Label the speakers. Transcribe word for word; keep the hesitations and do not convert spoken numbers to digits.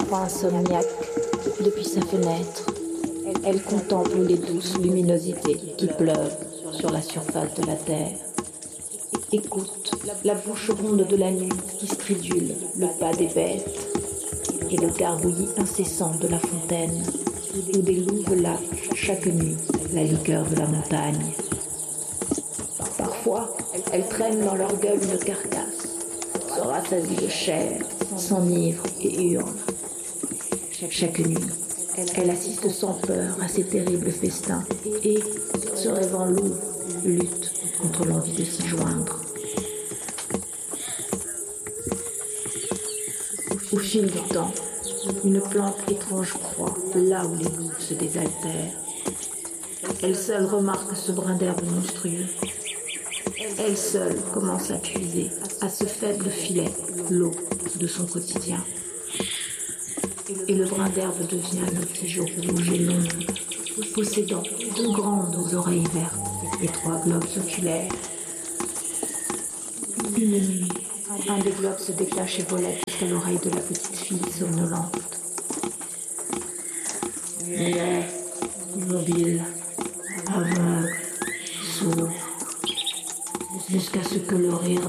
Speaker 1: croit insomniaque depuis sa fenêtre. Elle contemple les douces luminosités qui pleuvent sur la surface de la terre. Écoute la bouche ronde de la nuit qui stridule le pas des bêtes et le gargouillis incessant de la fontaine où des louves lâchent chaque nuit la liqueur de la montagne. Parfois, elles traînent dans leur gueule une carcasse, se rassasient de chair, s'enivrent et hurlent. Chaque nuit, elle assiste sans peur à ces terribles festins et, se rêvant louve, lutte contre l'envie de s'y joindre. Au fil du temps, une plante étrange croît là où les louves se désaltèrent. Elle seule remarque ce brin d'herbe monstrueux. Elle seule commence à puiser à ce faible filet l'eau de son quotidien. Et le brin d'herbe devient un tige rouge et long, possédant deux grandes oreilles vertes et trois globes oculaires. Une nuit, un des globes se détache et volette jusqu'à l'oreille de la petite fille somnolente. Mais, immobile,